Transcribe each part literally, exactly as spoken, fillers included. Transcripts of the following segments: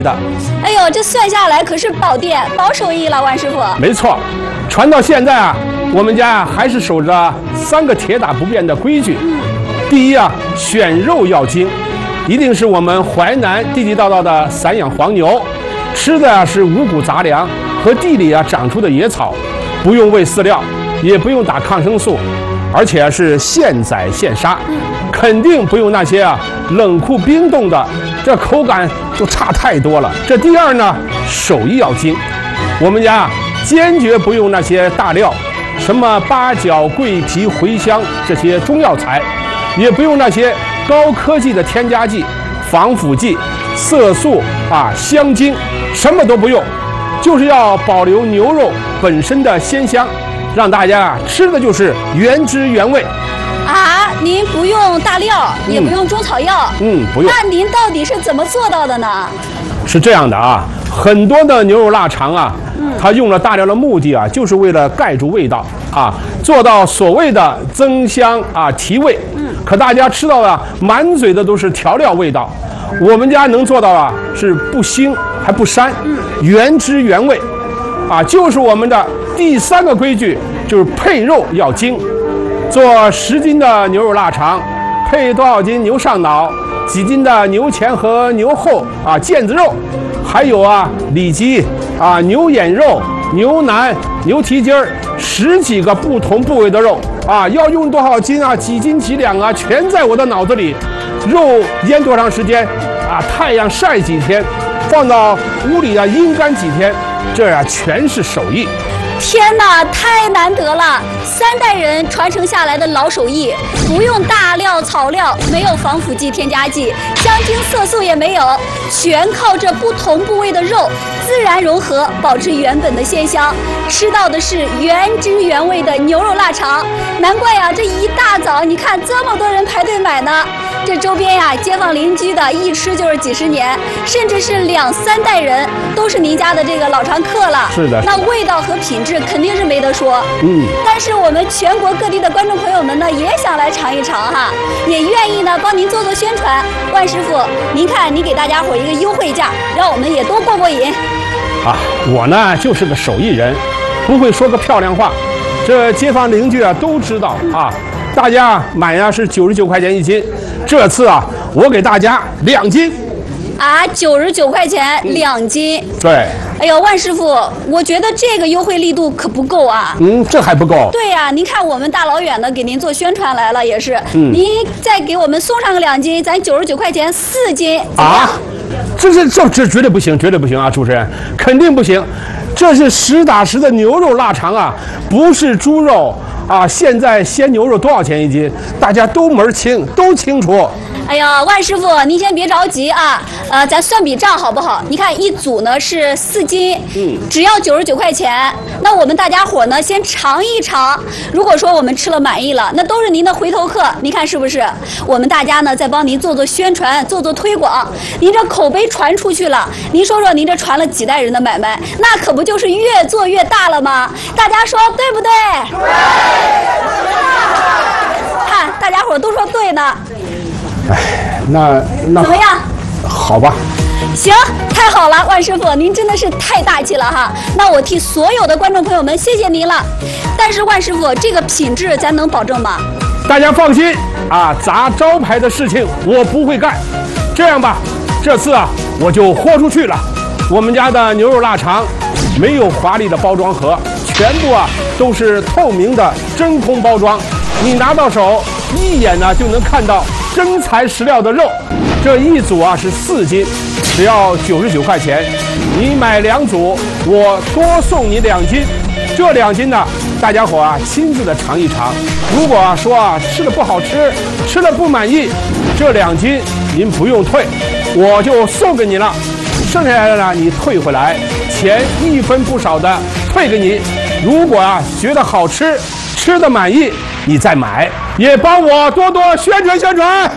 的。 哎呦，这算下来可是保店保手艺了，万师傅。 没错，传到现在啊，我们家啊还是守着三个铁打不变的规矩。嗯、第一啊，选肉要精，一定是我们淮南地地道道的散养黄牛，吃的啊是五谷杂粮和地里啊长出的野草，不用喂饲料，也不用打抗生素，而且是现宰现杀。嗯肯定不用那些啊冷库冰冻的，这口感就差太多了。这第二呢，手艺要精，我们家坚决不用那些大料，什么八角、桂皮、茴香这些中药材，也不用那些高科技的添加剂、防腐剂、色素啊、香精，什么都不用，就是要保留牛肉本身的鲜香，让大家啊吃的就是原汁原味。 啊，您不用大料，也不用中草药， 嗯，不用。 那您到底是怎么做到的呢？ 是这样的啊，很多的牛肉腊肠啊，嗯、它用了大料的目的啊，就是为了盖住味道啊，做到所谓的增香啊提味。嗯，可大家吃到的满嘴的都是调料味道，我们家能做到啊，是不腥还不膻，嗯、原汁原味，啊，就是我们的第三个规矩，就是配肉要精。做十斤的牛肉腊肠，配多少斤牛上脑，几斤的牛前和牛后啊腱子肉，还有啊里脊啊牛眼肉、牛腩、牛蹄筋儿，十几个不同部位的肉啊，要用多少斤啊，几斤几两啊，全在我的脑子里。肉腌多长时间啊？太阳晒几天？放到屋里啊阴干几天？这啊全是手艺。 天哪，太难得了！三代人传承下来的老手艺，不用大料草料，没有防腐剂添加剂，香精色素也没有，全靠这不同部位的肉自然融合，保持原本的鲜香，吃到的是原汁原味的牛肉腊肠。难怪呀，这一大早你看这么多人排队买呢。这周边呀，街坊邻居的一吃就是几十年，甚至是两三代人都是您家的这个老常客了。 是的， 那味道和品质肯定是没得说。 嗯， 但是我们全国各地的观众朋友们呢，也想来尝一尝哈，也愿意呢帮您做做宣传。万师傅，您看您给大家伙一个优惠价，让我们也都过过瘾。 啊，我呢就是个手艺人，不会说个漂亮话，这街坊邻居啊都知道啊。大家买呀是九十九块钱一斤，这次啊我给大家两斤。 啊，九十九块钱两斤。 对。 哎呦，万师傅，我觉得这个优惠力度可不够啊。 嗯，这还不够。 对呀、啊，您看我们大老远的给您做宣传来了，也是。 嗯。 您再给我们送上个两斤，咱九十九块钱四斤。 啊？这这这这绝对不行，绝对不行啊！主持人，肯定不行。这是实打实的牛肉腊肠啊，不是猪肉啊！现在鲜牛肉多少钱一斤？大家都门清，都清楚。 哎呀，万师傅，您先别着急啊，呃，咱算笔账好不好？你看一组呢是四斤，嗯，只要九十九块钱。那我们大家伙呢先尝一尝，如果说我们吃了满意了，那都是您的回头客，您看是不是？我们大家呢再帮您做做宣传，做做推广，您这口碑传出去了，您说说您这传了几代人的买卖，那可不就是越做越大了吗？大家说对不对？对。看大家伙都说对呢。 哎，那那怎么样？ 好吧。 行，太好了，万师傅，您真的是太大气了哈。那我替所有的观众朋友们谢谢您了。但是万师傅，这个品质咱能保证吗？ 大家放心啊，砸招牌的事情我不会干。这样吧，这次啊我就豁出去了。我们家的牛肉腊肠没有华丽的包装盒，全部啊都是透明的真空包装，你拿到手一眼呢就能看到真材实料的肉。这一组啊是四斤，只要九十九块钱。你买两组，我多送你两斤。这两斤呢，大家伙啊亲自的尝一尝。如果啊说啊吃的不好吃，吃的不满意，这两斤您不用退，我就送给你了。剩下来的呢，你退回来，钱一分不少的退给你。如果啊觉得好吃，吃的满意，你再买，也帮我多多宣传宣传。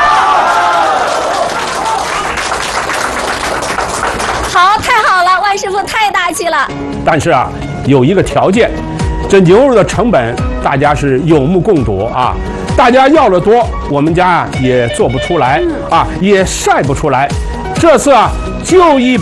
好，太好了，万师傅太大气了。 但是啊，有一个条件，这牛肉的成本大家是有目共睹啊。大家要的多，我们家啊也做不出来啊，也晒不出来。这次啊，就一